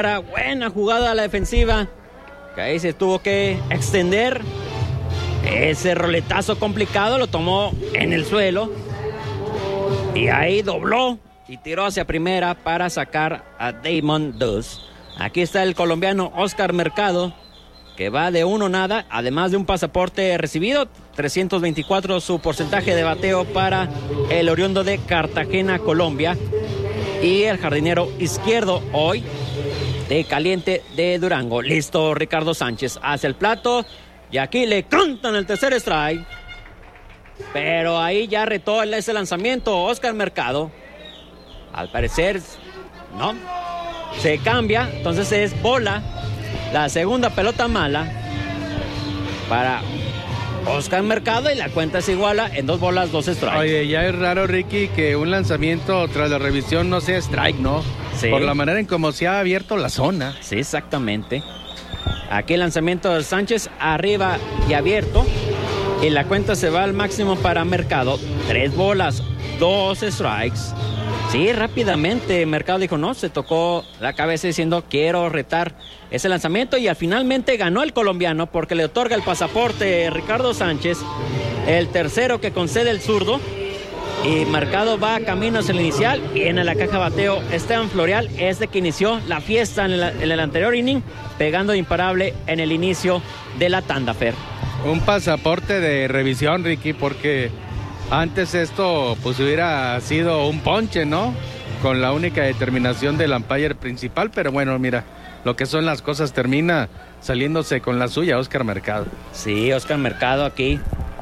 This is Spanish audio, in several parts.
Buena jugada a la defensiva, que ahí se tuvo que extender. Ese roletazo complicado lo tomó en el suelo y ahí dobló y tiró hacia primera para sacar a Damon Duss. Aquí está el colombiano Oscar Mercado, que va de 1-0, además de un pasaporte recibido. 324 su porcentaje de bateo para el oriundo de Cartagena, Colombia. Y el jardinero izquierdo hoy de Caliente de Durango. Listo, Ricardo Sánchez hacia el plato y aquí le cantan el tercer strike. Pero ahí ya retó ese lanzamiento Oscar Mercado. Al parecer, no. Se cambia, entonces es bola. La segunda pelota mala para Oscar Mercado y la cuenta se iguala en 2 bolas, 2 strikes. Oye, ya es raro, Ricky, que un lanzamiento tras la revisión no sea strike, ¿no? Sí. Por la manera en cómo se ha abierto la zona. Sí, exactamente. Aquí el lanzamiento de Sánchez arriba y abierto. Y la cuenta se va al máximo para Mercado. 3 bolas, 2 strikes. Sí, rápidamente Mercado dijo no, se tocó la cabeza diciendo quiero retar ese lanzamiento y finalmente ganó el colombiano porque le otorga el pasaporte Ricardo Sánchez, el tercero que concede el zurdo, y Mercado va camino hacia el inicial. Viene la caja de bateo Esteban Florial, este que inició la fiesta en el anterior inning, pegando de imparable en el inicio de la tanda, Fer. Un pasaporte de revisión, Ricky, porque antes esto pues hubiera sido un ponche, ¿no? Con la única determinación del umpire principal, pero bueno, mira, lo que son las cosas, termina saliéndose con la suya Oscar Mercado. Sí, Oscar Mercado aquí.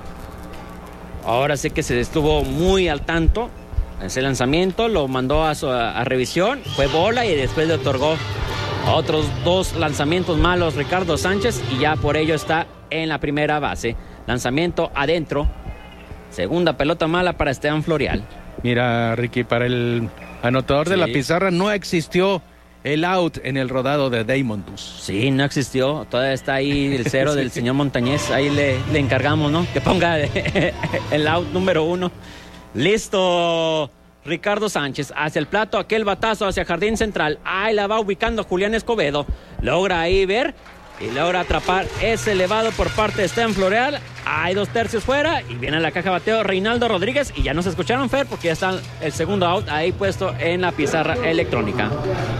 Ahora sí que se estuvo muy al tanto. Ese lanzamiento lo mandó a revisión, fue bola y después le otorgó otros 2 lanzamientos malos Ricardo Sánchez y ya por ello está en la primera base. Lanzamiento adentro. Segunda pelota mala para Esteban Florial. Mira, Ricky, para el anotador de la pizarra no existió el out en el rodado de Damon Duss. Sí, no existió. Todavía está ahí el 0 del señor Montañez. Ahí le encargamos, ¿no? Que ponga el out número 1. Listo. Ricardo Sánchez hacia el plato, aquel batazo hacia Jardín Central. Ahí la va ubicando Julián Escobedo. Logra ahí ver y logra atrapar ese elevado por parte de Esteban Florial. Hay 2 tercios fuera y viene la caja de bateo Reinaldo Rodríguez. Y ya nos escucharon, Fer, porque ya está el segundo out ahí puesto en la pizarra electrónica.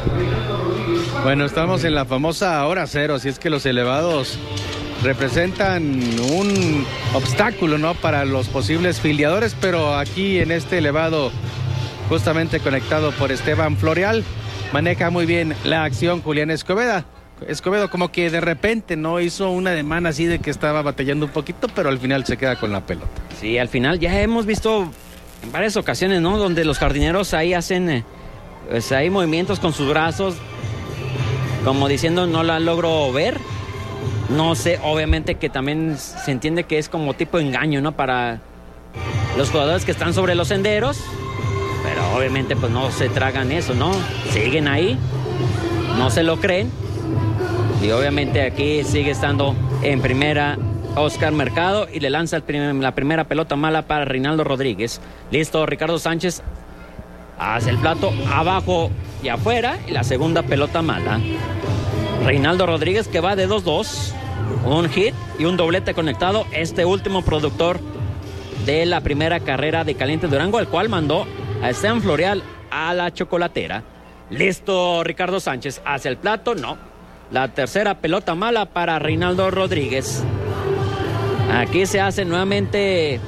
Bueno, estamos en la famosa hora cero, así es que los elevados representan un obstáculo, ¿no? Para los posibles filiadores, pero aquí en este elevado, justamente conectado por Esteban Florial, maneja muy bien la acción Julián Escobedo, como que de repente no hizo una demanda así de que estaba batallando un poquito, pero al final se queda con la pelota. Sí, al final ya hemos visto en varias ocasiones, ¿no? Donde los jardineros ahí hacen pues, ahí movimientos con sus brazos, como diciendo no la logro ver. No sé, obviamente que también se entiende que es como tipo de engaño, ¿no? Para los jugadores que están sobre los senderos, pero obviamente pues no se tragan eso, ¿no? Siguen ahí, no se lo creen. Y obviamente aquí sigue estando en primera Oscar Mercado y le lanza la primera pelota mala para Reinaldo Rodríguez. Listo, Ricardo Sánchez hacia el plato, abajo y afuera, y la segunda pelota mala. Reinaldo Rodríguez que va de 2-2, un hit y un doblete conectado, este último productor de la primera carrera de Caliente Durango, el cual mandó a Esteban Florial a la chocolatera. Listo, Ricardo Sánchez hacia el plato, no. La tercera pelota mala para Reinaldo Rodríguez. Aquí se hace nuevamente,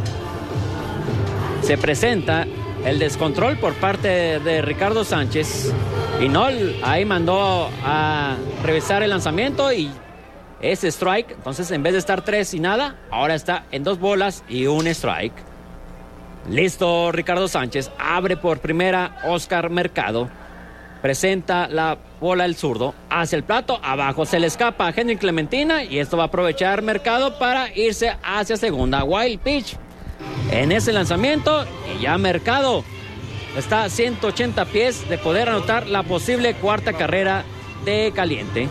se presenta el descontrol por parte de Ricardo Sánchez. Y no, ahí mandó a revisar el lanzamiento y es strike. Entonces en vez de estar 3 y nada, ahora está en 2 bolas y un strike. Listo, Ricardo Sánchez. Abre por primera Oscar Mercado. Presenta la bola el zurdo hacia el plato, abajo se le escapa a Henry Clementina y esto va a aprovechar Mercado para irse hacia segunda. Wild pitch en ese lanzamiento y ya Mercado está a 180 pies de poder anotar la posible cuarta carrera de Caliente.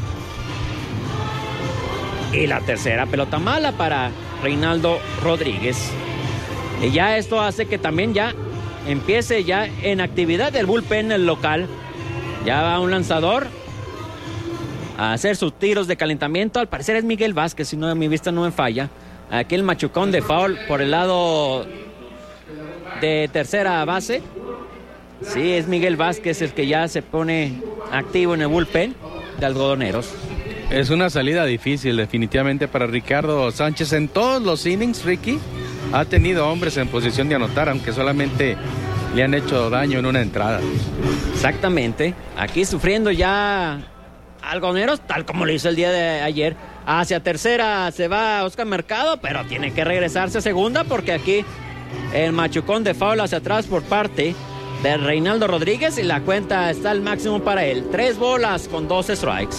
Y la tercera pelota mala para Reinaldo Rodríguez. Y ya esto hace que también ya empiece ya en actividad el bullpen el local. Ya va un lanzador a hacer sus tiros de calentamiento. Al parecer es Miguel Vázquez, si no, mi vista no me falla. Aquí el machucón de foul por el lado de tercera base. Sí, es Miguel Vázquez el que ya se pone activo en el bullpen de Algodoneros. Es una salida difícil definitivamente para Ricardo Sánchez. En todos los innings, Ricky ha tenido hombres en posición de anotar, aunque solamente le han hecho daño en una entrada. Exactamente. Aquí sufriendo ya Algodoneros, tal como lo hizo el día de ayer. Hacia tercera se va Oscar Mercado, pero tiene que regresarse a segunda porque aquí el machucón de foul hacia atrás por parte de Reinaldo Rodríguez y la cuenta está al máximo para él. 3 bolas con 2 strikes.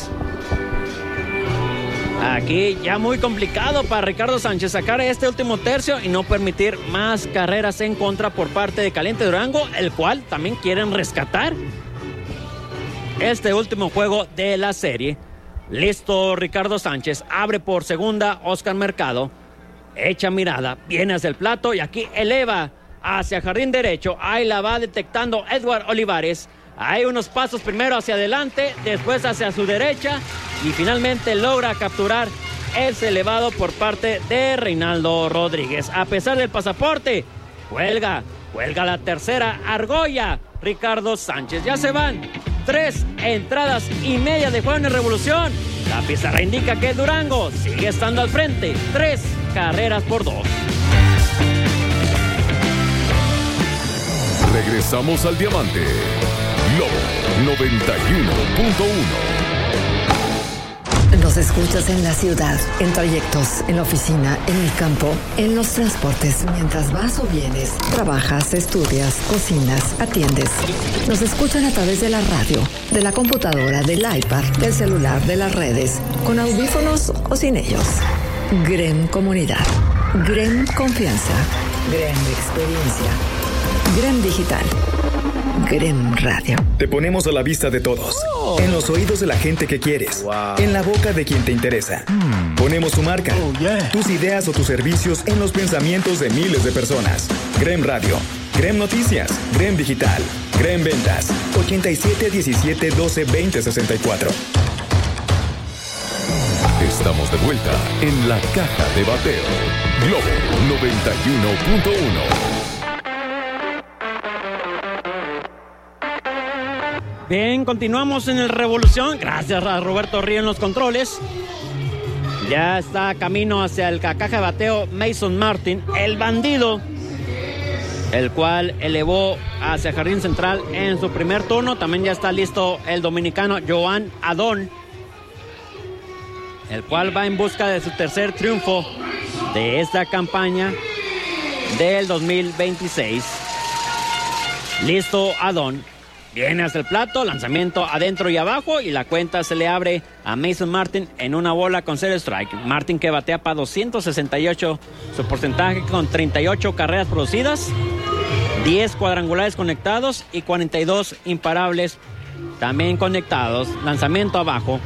Aquí ya muy complicado para Ricardo Sánchez sacar este último tercio y no permitir más carreras en contra por parte de Caliente Durango, el cual también quieren rescatar este último juego de la serie. Listo Ricardo Sánchez, abre por segunda Oscar Mercado, echa mirada, viene hacia el plato y aquí eleva hacia jardín derecho. Ahí la va detectando Edward Olivares. Hay unos pasos primero hacia adelante, después hacia su derecha y finalmente logra capturar ese elevado por parte de Reinaldo Rodríguez. A pesar del pasaporte, cuelga la tercera argolla Ricardo Sánchez. Ya se van 3 entradas y media de juego en Revolución. La pizarra indica que Durango sigue estando al frente, 3 carreras por 2. Regresamos al Diamante. Lobo 91.1. Nos escuchas en la ciudad, en trayectos, en la oficina, en el campo, en los transportes, mientras vas o vienes, trabajas, estudias, cocinas, atiendes. Nos escuchan a través de la radio, de la computadora, del iPad, del celular, de las redes, con audífonos o sin ellos. GREM Comunidad, GREM Confianza, GREM Experiencia, GREM Digital, GREM Radio. Te ponemos a la vista de todos, en los oídos de la gente que quieres, en la boca de quien te interesa. Ponemos tu marca, tus ideas o tus servicios en los pensamientos de miles de personas. GREM Radio, GREM Noticias, GREM Digital, GREM Ventas, 87 17 12 20 64. Estamos de vuelta en la caja de bateo. Globo 91.1. Bien, continuamos en el Revolución. Gracias a Roberto Río en los controles. Ya está camino hacia el caja de bateo Mason Martin, el bandido, el cual elevó hacia Jardín Central en su primer turno. También ya está listo el dominicano Joan Adón, el cual va en busca de su tercer triunfo de esta campaña del 2026. Listo Adón. Viene hacia el plato, lanzamiento adentro y abajo y la cuenta se le abre a Mason Martin en una bola con 0 strike. Martin que batea para 268, su porcentaje con 38 carreras producidas, 10 cuadrangulares conectados y 42 imparables también conectados. Lanzamiento abajo.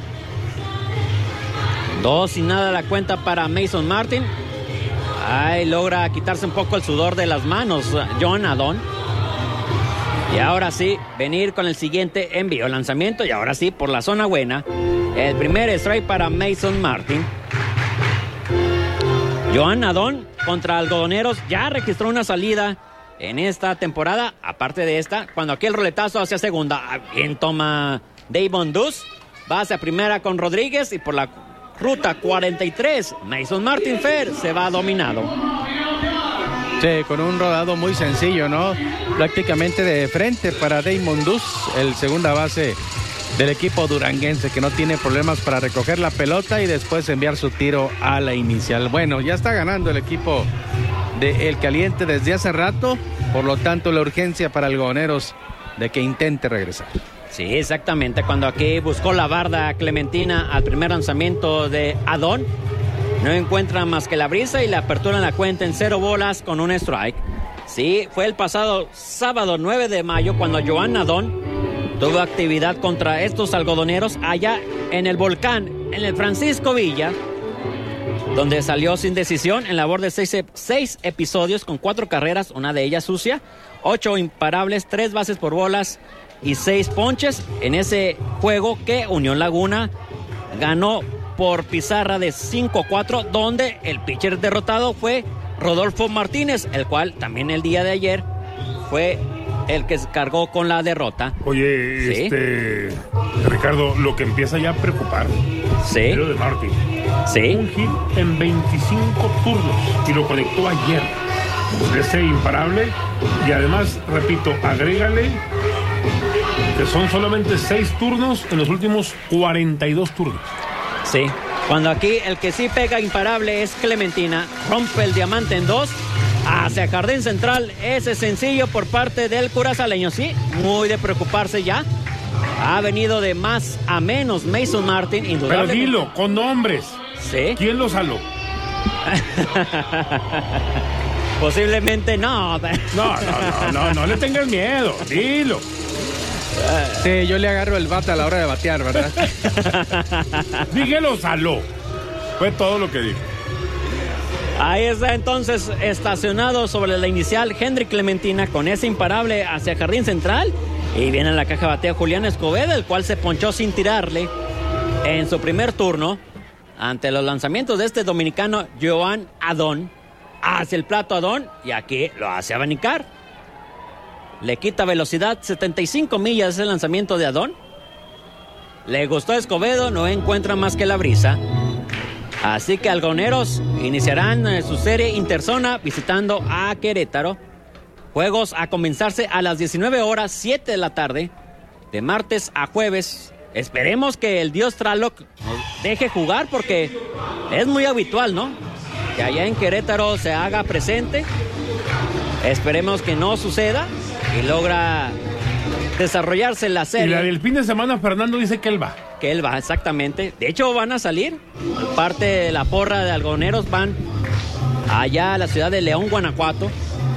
2 y nada la cuenta para Mason Martin. Ahí logra quitarse un poco el sudor de las manos Joan Adón. Y ahora sí, venir con el siguiente envío, lanzamiento, y ahora sí, por la zona buena. El primer strike para Mason Martin. Joan Adón contra Algodoneros ya registró una salida en esta temporada. Aparte de esta, cuando aquí el roletazo hacia segunda, bien toma Davon Dus, va hacia primera con Rodríguez y por la ruta 43, Mason Martin Fer se va dominado. Sí, con un rodado muy sencillo, ¿no? Prácticamente de frente para Damon Dus, el segunda base del equipo duranguense, que no tiene problemas para recoger la pelota y después enviar su tiro a la inicial. Bueno, ya está ganando el equipo de El Caliente desde hace rato, por lo tanto la urgencia para Algodoneros de que intente regresar. Sí, exactamente. Cuando aquí buscó la barda Clementina al primer lanzamiento de Adón, no encuentra más que la brisa y la apertura en la cuenta en 0 bolas con un strike. Sí, fue el pasado sábado 9 de mayo cuando Joan Adón tuvo actividad contra estos algodoneros allá en el Volcán, en el Francisco Villa, donde salió sin decisión en labor de 6 episodios con 4 carreras, una de ellas sucia, 8 imparables, 3 bases por bolas y 6 ponches en ese juego que Unión Laguna ganó por pizarra de 5-4, donde el pitcher derrotado fue Rodolfo Martínez, el cual también el día de ayer fue el que se cargó con la derrota. Oye, ¿Sí? Ricardo, lo que empieza ya a preocupar, Sí. lo de Martín. Sí. Un hit en 25 turnos y lo conectó ayer. Ese imparable. Y además, repito, agrégale que son solamente 6 turnos en los últimos 42 turnos. Sí. Cuando aquí el que sí pega imparable es Clementina. Rompe el diamante en 2 hacia Jardín Central. Ese sencillo por parte del curazaleño. Sí, muy de preocuparse ya. Ha venido de más a menos Mason Martin, Pero indudablemente. dilo, con nombres. Sí. ¿Quién lo saló? Posiblemente no. No le tengas miedo. Dilo. Sí, yo le agarro el bate a la hora de batear, ¿verdad? Dije lo saló. Fue todo lo que dije. Ahí está entonces estacionado sobre la inicial Henry Clementina con ese imparable hacia Jardín Central. Y viene a la caja de bateo Julián Escobedo, el cual se ponchó sin tirarle en su primer turno ante los lanzamientos de este dominicano Joan Adón. Hacia el plato Adón y aquí lo hace abanicar. Le quita velocidad, 75 millas ese lanzamiento de Adón. Le gustó a Escobedo, no encuentra más que la brisa. Así que algoneros iniciarán su serie interzona visitando a Querétaro. Juegos a comenzarse a las 19 horas, 7 de la tarde, de martes a jueves. Esperemos que el dios Tlaloc nos deje jugar porque es muy habitual, ¿no? Que allá en Querétaro se haga presente. Esperemos que no suceda y logra desarrollarse la serie. Y la del fin de semana, Fernando dice que él va. Que él va, exactamente. De hecho, van a salir. Parte de la porra de algoneros van allá a la ciudad de León, Guanajuato.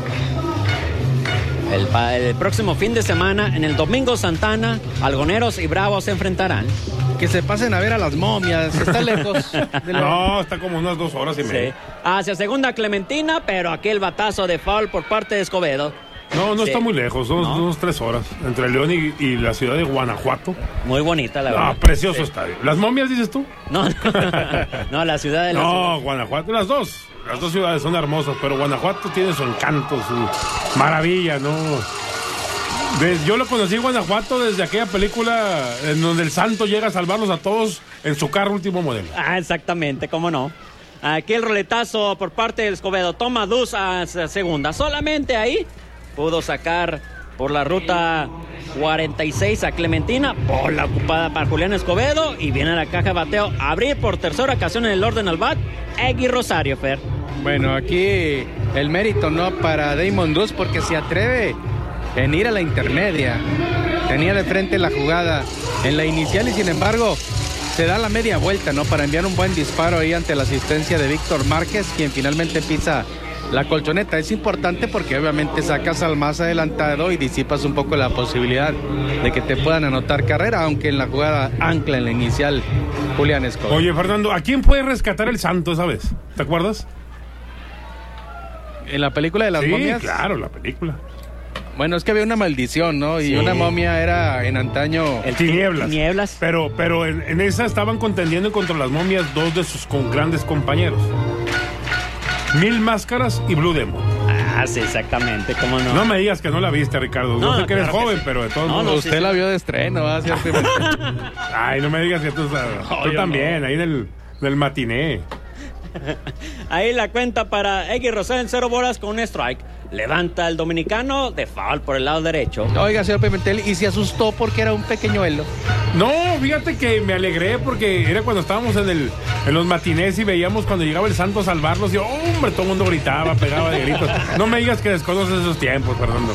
El próximo fin de semana, en el Domingo Santana, algoneros y bravos se enfrentarán. Que se pasen a ver a las momias. Está lejos. No, está como unas 2 horas y media. Sí. Hacia segunda Clementina, pero aquí el batazo de foul por parte de Escobedo. No Sí. está muy lejos, son No. unas 3 horas. Entre León y la ciudad de Guanajuato. Muy bonita, la verdad. Ah, precioso Sí. estadio. ¿Las momias dices tú? No, no, la ciudad de la No, Guanajuato, las dos. Las dos ciudades son hermosas, pero Guanajuato tiene su encanto, su maravilla, ¿no? Yo lo conocí en Guanajuato desde aquella película en donde el santo llega a salvarlos a todos en su carro último modelo. Ah, exactamente, cómo no. Aquí el roletazo por parte del Escobedo. Toma dos a segunda. Solamente ahí pudo sacar por la ruta 46 a Clementina. Bola ocupada para Julián Escobedo. Y viene a la caja de bateo a abrir por tercera ocasión en el orden al bat Egui Rosario, Fer. Bueno, aquí el mérito, ¿no? Para Damon Duz, porque se atreve en ir a la intermedia. Tenía de frente la jugada en la inicial y sin embargo se da la media vuelta, ¿no? Para enviar un buen disparo ahí ante la asistencia de Víctor Márquez, quien finalmente pisa la colchoneta. Es importante porque obviamente sacas al más adelantado y disipas un poco la posibilidad de que te puedan anotar carrera, aunque en la jugada ancla en la inicial Julián Escobedo. Oye, Fernando, ¿a quién puede rescatar el santo esa vez? ¿Te acuerdas? En la película de las Sí, momias. claro, la película. Bueno, es que había una maldición, ¿no? Y Sí. una momia era en antaño. El Tinieblas. Tinieblas. Pero en esa estaban contendiendo contra las momias dos de sus grandes compañeros. Mil Máscaras y Blue Demon. Ah, sí, exactamente, cómo no. No me digas que no la viste, Ricardo. No, No sé que eres claro que joven, sí. pero de todos No, modos. no, Usted sí, la sí. vio de estreno, ¿va? ¿Cierto? Ay, no me digas que tú yo también, no. ahí del matiné. Ahí la cuenta para Egui Rosario en 0 bolas con un strike. Levanta el dominicano de foul por el lado derecho. Oiga, señor Pimentel, y se asustó porque era un pequeñuelo. No, fíjate que me alegré porque era cuando estábamos en los matinés y veíamos cuando llegaba el santo a salvarlos y hombre, todo el mundo gritaba, pegaba de gritos. No me digas que desconoces esos tiempos, Fernando.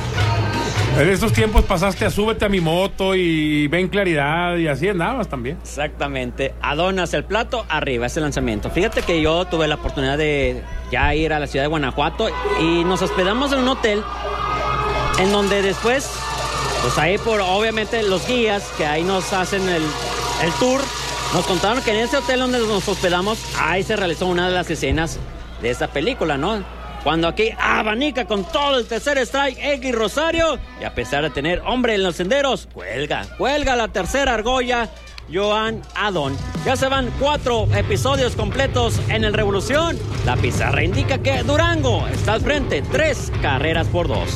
En esos tiempos pasaste a súbete a mi moto y ven claridad y así andabas también. Exactamente. Adonas el plato, arriba ese lanzamiento. Fíjate que yo tuve la oportunidad de ya ir a la ciudad de Guanajuato y nos hospedamos en un hotel en donde después, pues ahí por obviamente los guías que ahí nos hacen el tour, nos contaron que en ese hotel donde nos hospedamos, ahí se realizó una de las escenas de esta película, ¿no? Cuando aquí abanica con todo el tercer strike X Rosario. Y a pesar de tener hombre en los senderos, cuelga la tercera argolla Joan Adon. Ya se van 4 episodios completos en el Revolución. La pizarra indica que Durango está al frente, 3 carreras por 2.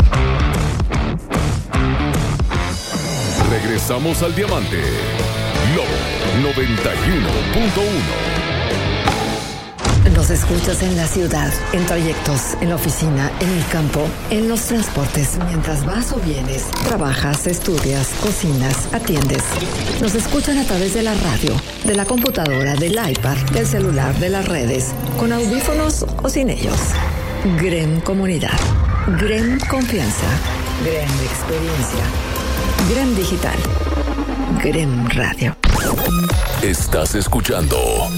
Regresamos al diamante. Globo 91.1. Nos escuchas en la ciudad, en trayectos, en la oficina, en el campo, en los transportes, mientras vas o vienes, trabajas, estudias, cocinas, atiendes. Nos escuchan a través de la radio, de la computadora, del iPad, del celular, de las redes, con audífonos o sin ellos. GREM Comunidad, GREM Confianza, GREM Experiencia, GREM Digital, GREM Radio. Estás escuchando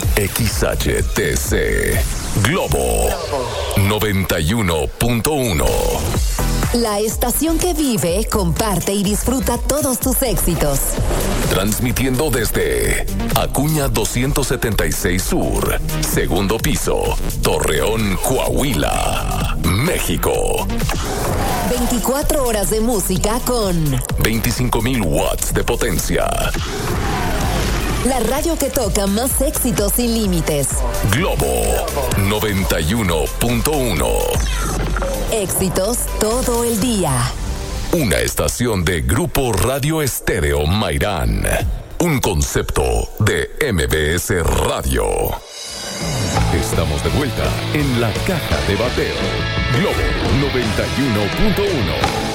XHTC Globo 91.1. La estación que vive, comparte y disfruta todos tus éxitos. Transmitiendo desde Acuña 276 Sur, segundo piso, Torreón, Coahuila, México. 24 horas de música con 25,000 watts de potencia. La radio que toca más éxitos sin límites. Globo 91.1. Éxitos todo el día. Una estación de Grupo Radio Estéreo Mairán. Un concepto de MBS Radio. Estamos de vuelta en la caja de bateo. Globo 91.1.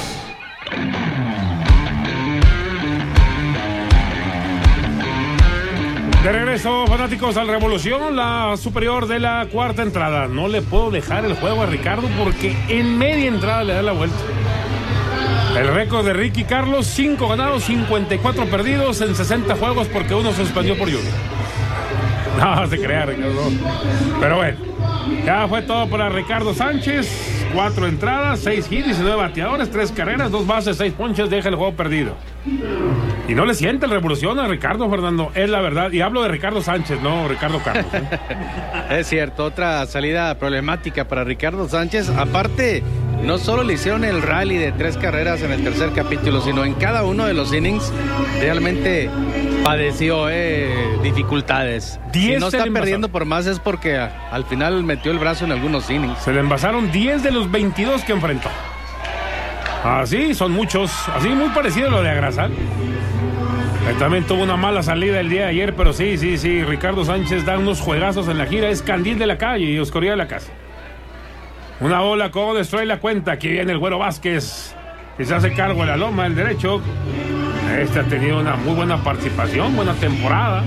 De regreso, fanáticos, al Revolución, la superior de la cuarta entrada. No le puedo dejar el juego a Ricardo porque en media entrada le da la vuelta. El récord de Ricky Carlos, 5 ganados, 54 perdidos en 60 juegos porque uno se suspendió por lluvia. No, se crea, Ricardo. Pero bueno, ya fue todo para Ricardo Sánchez. 4 entradas, 6 hits, 19 bateadores, 3 carreras, 2 bases, 6 ponches, deja el juego perdido. Y no le siente el Revolución a Ricardo, Fernando, es la verdad. Y hablo de Ricardo Sánchez, no Ricardo Carlos. Es cierto, otra salida problemática para Ricardo Sánchez. Aparte, no solo le hicieron el rally de 3 carreras en el tercer capítulo, sino en cada uno de los innings realmente padeció dificultades. Si no está perdiendo por más es porque al final metió el brazo en algunos innings. Se le envasaron 10 de los 22 que enfrentó. Así son muchos, así muy parecido a lo de Agrasal. También tuvo una mala salida el día de ayer, pero sí, Ricardo Sánchez da unos juegazos en la gira, es candil de la calle y oscuridad de la casa. Una bola con destroy la cuenta, aquí viene el Güero Vázquez, que se hace cargo de la loma, el derecho. Este ha tenido una muy buena participación, buena temporada.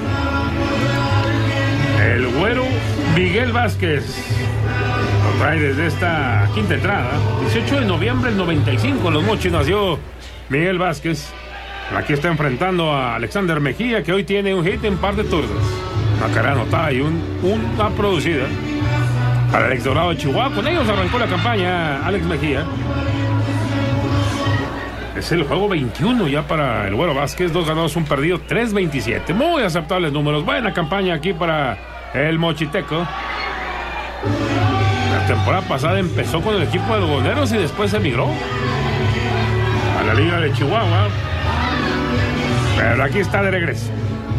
El Güero Miguel Vázquez lo trae desde esta quinta entrada. 18 de noviembre del 95, Los Mochis nació Miguel Vázquez. Aquí está enfrentando a Alexander Mejía, que hoy tiene un hit en par de turnos. Una carrera anotada y una producida para el ex Dorado de Chihuahua. Con ellos arrancó la campaña Alex Mejía. Es el juego 21 ya para el Güero Vázquez. 2 ganados, 1 perdido, 3.27. Muy aceptables números. Buena campaña aquí para el mochiteco. La temporada pasada empezó con el equipo de Algodoneros y después emigró a la Liga de Chihuahua. Pero aquí está de regreso.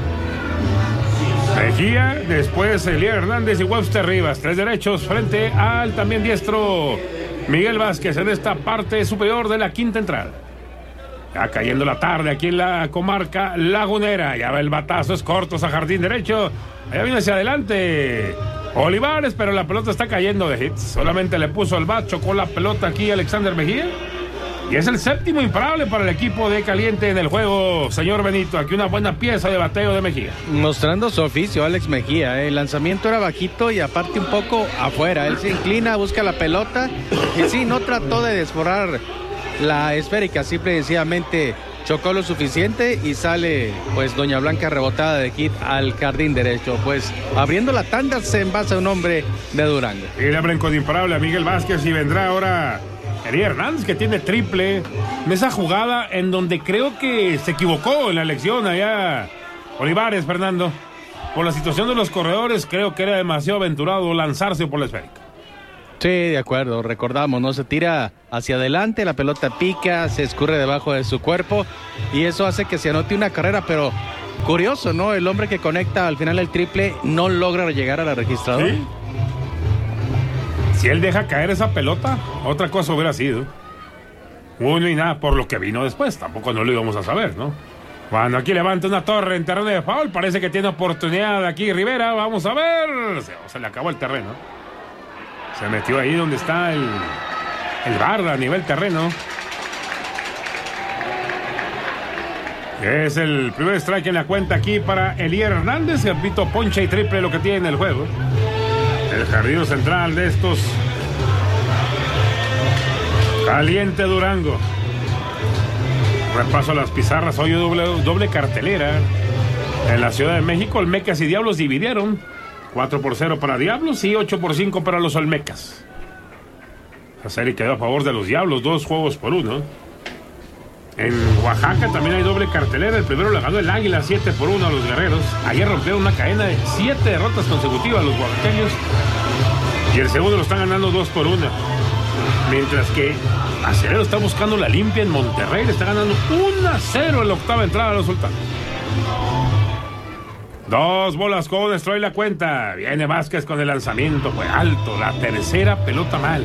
Mejía, después Elier Hernández y Webster Rivas. 3 derechos frente al también diestro Miguel Vázquez en esta parte superior de la quinta entrada. Ya cayendo la tarde aquí en la comarca lagunera. Ya va el batazo, es corto a jardín derecho. Allá viene hacia adelante Olivares, pero la pelota está cayendo de hits. Solamente le puso el bat, chocó la pelota aquí Alexander Mejía. Y es el séptimo imparable para el equipo de Caliente en el juego, señor Benito. Aquí una buena pieza de bateo de Mejía. Mostrando su oficio, Alex Mejía. El lanzamiento era bajito y aparte un poco afuera. Él se inclina, busca la pelota. Y sí, no trató de desforar la esférica. Simple y sencillamente chocó lo suficiente y sale, pues, Doña Blanca rebotada de hit al jardín derecho. Pues, abriendo la tanda se envasa un hombre de Durango. Y le abren con imparable a Miguel Vázquez y vendrá ahora Elier Hernández, que tiene triple en esa jugada en donde creo que se equivocó en la elección allá Olivares, Fernando. Por la situación de los corredores, creo que era demasiado aventurado lanzarse por la esférica. Sí, de acuerdo, recordamos, ¿no? Se tira hacia adelante, la pelota pica, se escurre debajo de su cuerpo y eso hace que se anote una carrera, pero curioso, ¿no? El hombre que conecta al final el triple no logra llegar a la registradora. ¿Sí? Si él deja caer esa pelota, otra cosa hubiera sido. Uno y nada por lo que vino después, tampoco no lo íbamos a saber, ¿no? Cuando aquí levanta una torre en terreno de foul, parece que tiene oportunidad aquí Rivera, vamos a ver. Se le acabó el terreno. Se metió ahí donde está el bar a nivel terreno. Es el primer strike en la cuenta aquí para Elier Hernández. El pito ponche y triple lo que tiene en el juego. El jardín central de estos. Caliente Durango. Repaso a las pizarras. Hoy doble cartelera. En la Ciudad de México, Olmecas y Diablos dividieron. 4-0 para Diablos y 8-5 para los Olmecas. La serie quedó a favor de los Diablos, 2-1. En Oaxaca también hay doble cartelera. El primero le ganó el Águila 7-1 a los Guerreros. Ayer rompieron una cadena de 7 derrotas consecutivas a los oaxaqueños. Y el segundo lo están ganando 2-1. Mientras que Acelero está buscando la limpia en Monterrey. Le está ganando 1-0 en la octava entrada a los Sultanes. 2 bolas con Stroy la cuenta. Viene Vázquez con el lanzamiento. Fue alto. La tercera pelota mal.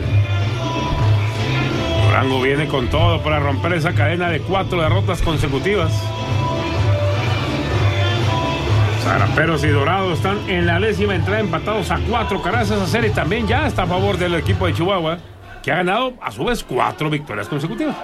Durango viene con todo para romper esa cadena de 4 derrotas consecutivas. Zaraperos y Dorados están en la 10ª entrada empatados a 4 carreras. Esa serie también ya está a favor del equipo de Chihuahua, que ha ganado a su vez 4 victorias consecutivas.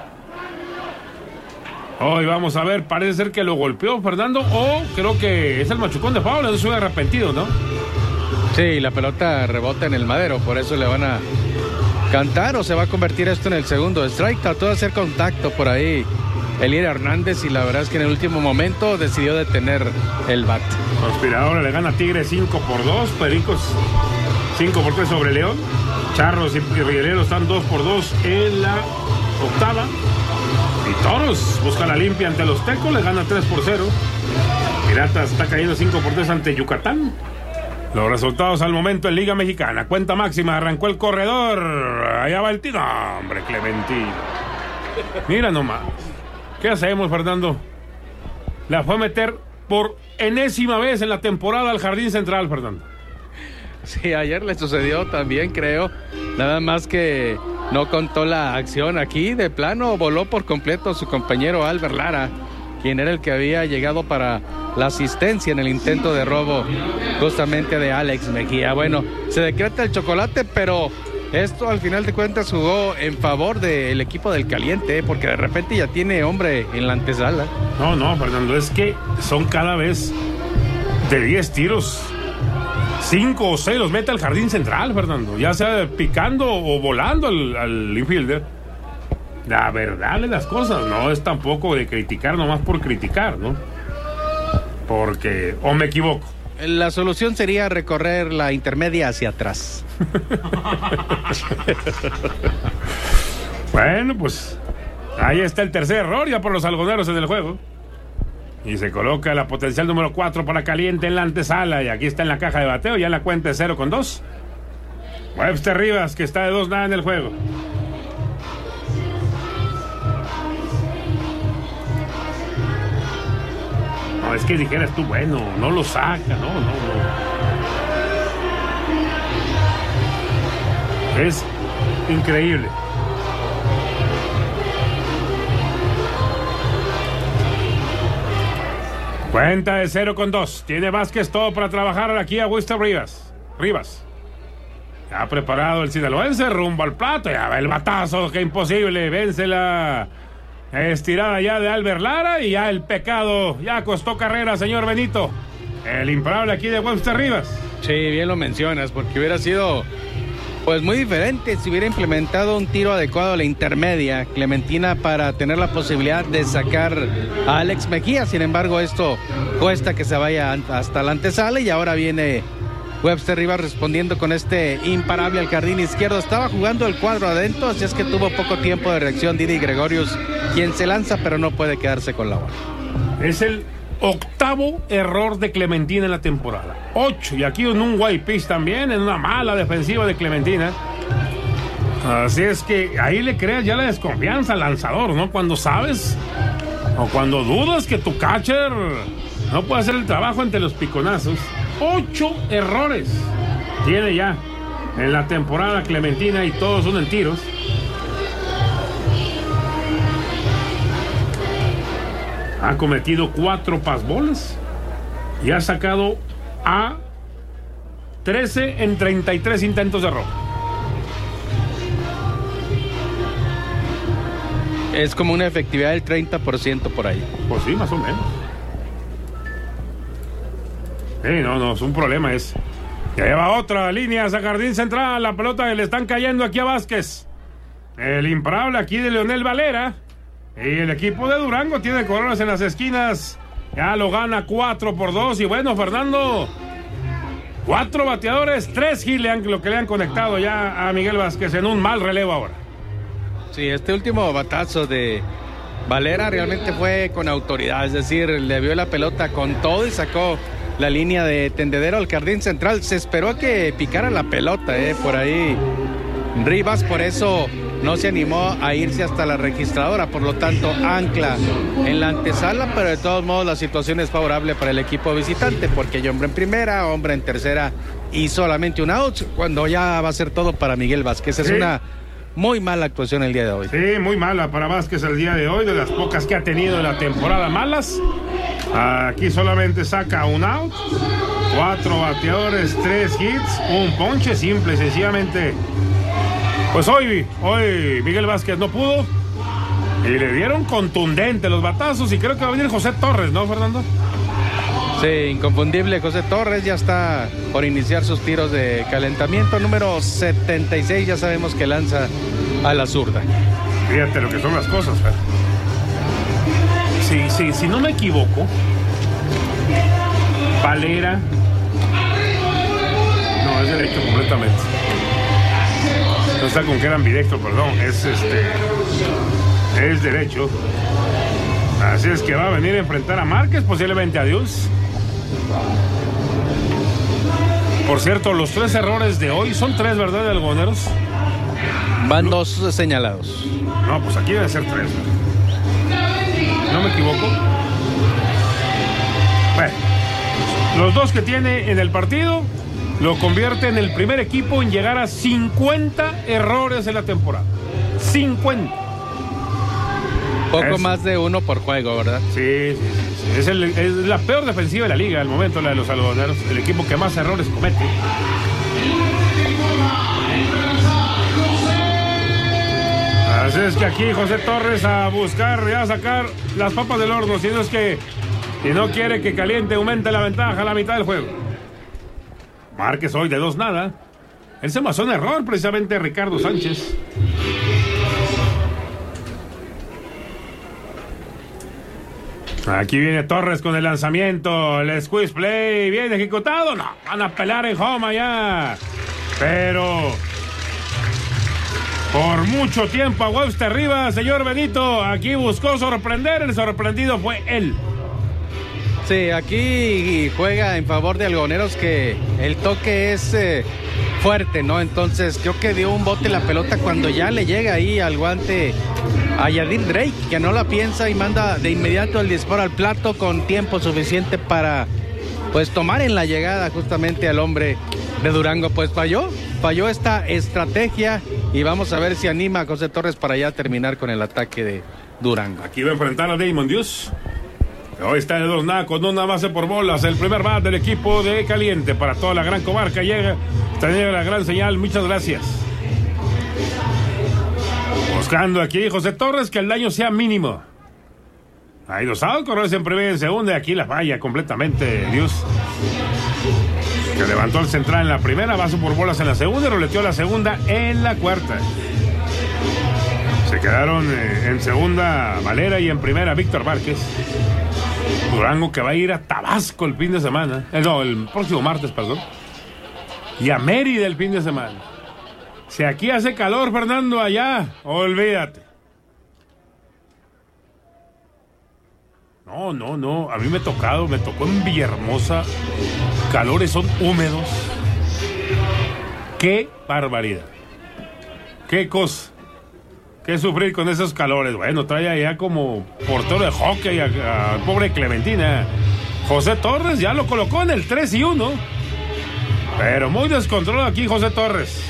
Hoy vamos a ver, parece ser que lo golpeó Fernando, o creo que es el machucón de Pablo, no estoy arrepentido, ¿no? Sí, la pelota rebota en el madero, por eso le van a cantar o se va a convertir esto en el segundo strike. Trató de hacer contacto por ahí Elier Hernández y la verdad es que en el último momento decidió detener el bat. Conspiradora le gana a Tigres 5-2, Pericos 5-3 sobre León. Charros y Rigueros están 2-2 en la octava. Y Toros busca la limpia ante los Tecos, le gana 3-0. Piratas está cayendo 5-3 ante Yucatán. Los resultados al momento en Liga Mexicana. Cuenta máxima, arrancó el corredor. Allá va el tiro. No, hombre, Clementino. Mira nomás. ¿Qué hacemos, Fernando? La fue a meter por enésima vez en la temporada al Jardín Central, Fernando. Sí, ayer le sucedió también, creo. Nada más que no contó la acción aquí. De plano voló por completo su compañero Albert Lara, quien era el que había llegado para la asistencia en el intento de robo justamente de Alex Mejía. Bueno, se decreta el chocolate, pero esto al final de cuentas jugó en favor del equipo del Caliente, porque de repente ya tiene hombre en la antesala. No, Fernando, es que son cada vez de 10 tiros 5 o 6 los mete al Jardín Central, Fernando, ya sea picando o volando al infielder. La verdad de las cosas no es tampoco de criticar nomás por criticar, ¿no? Porque, o me equivoco. La solución sería recorrer la intermedia hacia atrás. Bueno, pues ahí está el tercer error ya por los algodoneros en el juego. Y se coloca la potencial número 4 para Caliente en la antesala. Y aquí está en la caja de bateo, ya en la cuenta de 0-2. Webster Rivas, que está de 2-0 en el juego. No, es que dijeras tú, bueno, no lo saca, no. Es increíble. Cuenta de 0-2. Tiene Vázquez todo para trabajar aquí a Webster Rivas. Ya ha preparado el sinaloense rumbo al plato. Ya va el batazo, que imposible. Vence la estirada ya de Albert Lara y ya el pecado ya costó carrera, señor Benito. El imparable aquí de Webster Rivas. Sí, bien lo mencionas, porque hubiera sido pues muy diferente si hubiera implementado un tiro adecuado a la intermedia Clementina para tener la posibilidad de sacar a Alex Mejía. Sin embargo, esto cuesta que se vaya hasta la antesala y ahora viene Webster Rivas respondiendo con este imparable al jardín izquierdo. Estaba jugando el cuadro adentro, así es que tuvo poco tiempo de reacción Didi Gregorius, quien se lanza pero no puede quedarse con la bola. Es el 8º error de Clementina en la temporada. 8, y aquí en un white pitch también, en una mala defensiva de Clementina. Así es que ahí le creas ya la desconfianza al lanzador, ¿no? Cuando sabes o cuando dudas que tu catcher no puede hacer el trabajo entre los piconazos. 8 errores tiene ya en la temporada Clementina y todos son en tiros. Ha cometido 4 passballs y ha sacado a 13 en 33 intentos de error. Es como una efectividad del 30% por ahí. Pues sí, más o menos. No, es un problema ese. Ya lleva otra línea a jardín central. La pelota que le están cayendo aquí a Vázquez. El imparable aquí de Leonel Valera. Y el equipo de Durango tiene corredores en las esquinas. Ya lo gana 4-2. Y bueno, Fernando, 4 bateadores, 3 hits lo que le han conectado ya a Miguel Vázquez en un mal relevo ahora. Sí, este último batazo de Valera realmente fue con autoridad. Es decir, le vio la pelota con todo y sacó la línea de tendedero al jardín central. Se esperó a que picara la pelota, por ahí Rivas, por eso no se animó a irse hasta la registradora, por lo tanto ancla en la antesala, pero de todos modos la situación es favorable para el equipo visitante, porque hay hombre en primera, hombre en tercera y solamente un out, cuando ya va a ser todo para Miguel Vázquez. Es una muy mala actuación el día de hoy. Sí, muy mala para Vázquez el día de hoy, de las pocas que ha tenido en la temporada malas. Aquí solamente saca un out, 4 bateadores, 3 hits, un ponche, simple y sencillamente. Pues hoy Miguel Vázquez no pudo y le dieron contundente los batazos y creo que va a venir José Torres, ¿no, Fernando? Sí, inconfundible José Torres, ya está por iniciar sus tiros de calentamiento. Número 76, ya sabemos que lanza a la zurda. Fíjate lo que son las cosas, Fer. Si no me equivoco, Valera, no, es derecho completamente. No está con que era ambidextro, perdón, es derecho. Así es que va a venir a enfrentar a Márquez, posiblemente a Dios. Por cierto, los 3 errores de hoy, son 3, ¿verdad, de algoneros? Van 2 señalados. No, pues aquí debe ser 3. ¿No me equivoco? Bueno, los 2 que tiene en el partido lo convierte en el primer equipo en llegar a 50 errores en la temporada. 50. Poco más de 1 por juego, ¿verdad? Sí. Es la peor defensiva de la liga al momento, la de los algodoneros. El equipo que más errores comete. Así es que aquí José Torres a buscar y a sacar las papas del horno. Si no quiere que caliente, aumente la ventaja a la mitad del juego. Márquez hoy de 2-0. Él se basó en error precisamente Ricardo Sánchez. Aquí viene Torres con el lanzamiento, el squeeze play, bien ejecutado. No, van a pelar en home allá. Pero por mucho tiempo a Webster Rivas, señor Benito, aquí buscó sorprender, el sorprendido fue él. Sí, aquí juega en favor de Algoneros, que el toque es fuerte, ¿no? Entonces creo que dio un bote la pelota cuando ya le llega ahí al guante a Yadir Drake, que no la piensa y manda de inmediato el disparo al plato con tiempo suficiente para pues tomar en la llegada justamente al hombre de Durango. Pues falló esta estrategia y vamos a ver si anima a José Torres para ya terminar con el ataque de Durango. Aquí va a enfrentar a Damon Dios. Hoy está de 2-0 con una base por bolas. El primer bat del equipo de Caliente para toda la gran comarca. Llega la gran señal. Muchas gracias. Buscando aquí José Torres que el daño sea mínimo. Hay 2 outs, corredores en primera y en segunda. Y aquí la falla completamente Dios, que levantó el central en la primera, base por bolas en la segunda y roleteó la segunda en la cuarta. Se quedaron en segunda Valera y en primera Víctor Márquez. Durango que va a ir a Tabasco el fin de semana. El próximo martes, perdón. Y a Mérida el fin de semana. Si aquí hace calor, Fernando, allá, olvídate. No. A mí me tocó en Villahermosa. Calores son húmedos. ¡Qué barbaridad! Qué cosa. Qué sufrir con esos calores. Bueno, trae allá como portero de hockey a pobre Clementina. José Torres ya lo colocó en el 3-1. Pero muy descontrolado aquí José Torres.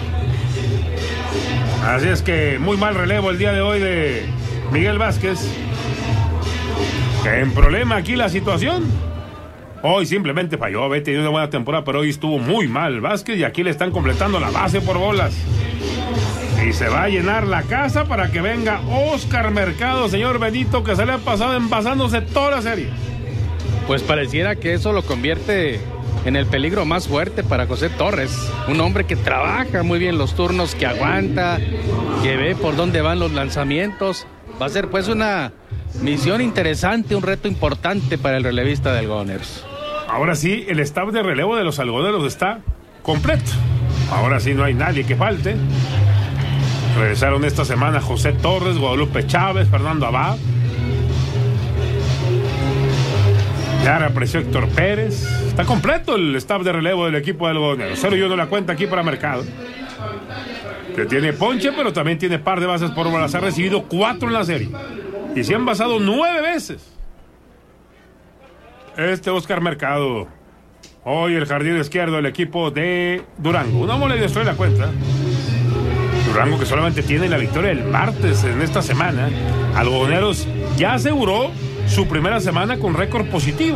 Así es que muy mal relevo el día de hoy de Miguel Vázquez. Que en problema aquí la situación. Hoy simplemente falló, había tenido una buena temporada, pero hoy estuvo muy mal Vázquez y aquí le están completando la base por bolas. Y se va a llenar la casa para que venga Oscar Mercado, señor Benito, que se le ha pasado envasándose toda la serie. Pues pareciera que eso lo convierte en el peligro más fuerte para José Torres. Un hombre que trabaja muy bien los turnos, que aguanta, que ve por dónde van los lanzamientos. Va a ser pues una misión interesante, un reto importante para el relevista de Algodoneros. Ahora sí, el staff de relevo de los algodoneros está completo. Ahora sí no hay nadie que falte. Regresaron esta semana José Torres, Guadalupe Chávez, Fernando Abad. Ya reapareció Héctor Pérez. Está completo el staff de relevo del equipo de algodoneros. 0-1 la cuenta aquí para Mercado, que tiene ponche, pero también tiene par de bases por bolas. Ha recibido 4 en la serie y se han basado 9 veces. Oscar Mercado. Hoy el jardín izquierdo del equipo de Durango. Una mola y destruye la cuenta. Durango, que solamente tiene la victoria el martes en esta semana. Algodoneros ya aseguró su primera semana con récord positivo.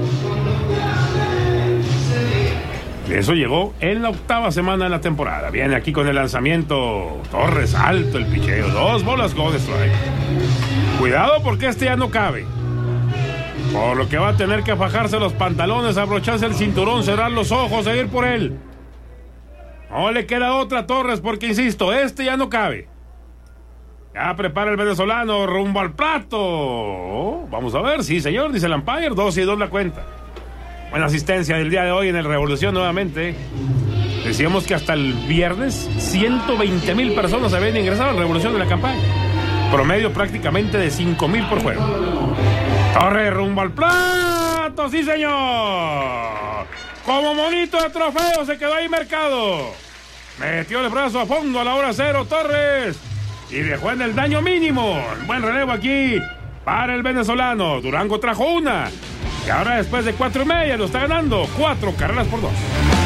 Eso llegó en la 8ª semana de la temporada. Viene aquí con el lanzamiento Torres, alto el picheo. 2 bolas, go de strike. Cuidado porque ya no cabe. Por lo que va a tener que fajarse los pantalones, abrocharse el cinturón, cerrar los ojos, seguir por él. No le queda otra, Torres, porque insisto, ya no cabe. Ya prepara el venezolano rumbo al plato. Vamos a ver, sí señor, dice el umpire, 2-2 la cuenta. Buena asistencia del día de hoy en el Revolución nuevamente. Decíamos que hasta el viernes 120,000 personas habían ingresado al Revolución de la campaña. Promedio prácticamente de 5,000 por juego. Torres rumbo al plato, sí señor. Como monito de trofeo se quedó ahí Mercado. Metió el brazo a fondo a la hora 0 Torres y dejó en el daño mínimo. Buen relevo aquí para el venezolano. Durango trajo una y ahora después de 4.5 lo está ganando 4 carreras por 2.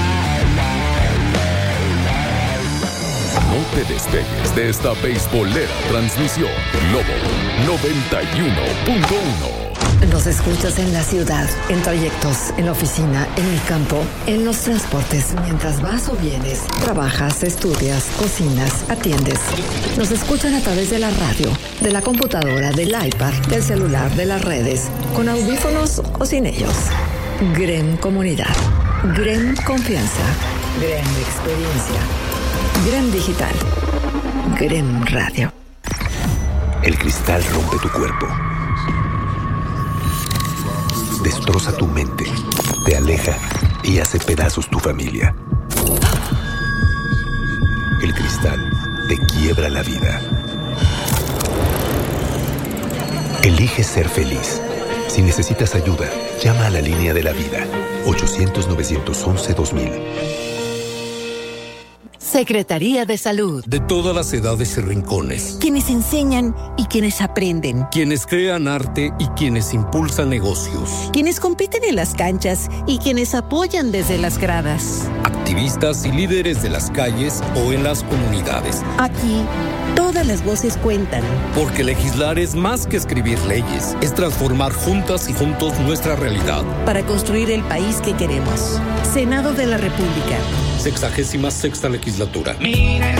No te despegues de esta beisbolera transmisión. Globo 91.1. Nos escuchas en la ciudad, en trayectos, en la oficina, en el campo, en los transportes, mientras vas o vienes, trabajas, estudias, cocinas, atiendes. Nos escuchan a través de la radio, de la computadora, del iPad, del celular, de las redes, con audífonos o sin ellos. GREM Comunidad, GREM Confianza, GREM Experiencia, GREM Digital, GREM Radio. El cristal rompe tu cuerpo. Destroza tu mente, te aleja y hace pedazos tu familia. El cristal te quiebra la vida. Elige ser feliz. Si necesitas ayuda, llama a la línea de la vida. 800-911-2000. Secretaría de Salud. De todas las edades y rincones. Quienes enseñan y quienes aprenden. Quienes crean arte y quienes impulsan negocios. Quienes compiten en las canchas y quienes apoyan desde las gradas. Activistas y líderes de las calles o en las comunidades. Aquí, todas las voces cuentan. Porque legislar es más que escribir leyes. Es transformar juntas y juntos nuestra realidad. Para construir el país que queremos. Senado de la República. 66ª legislatura.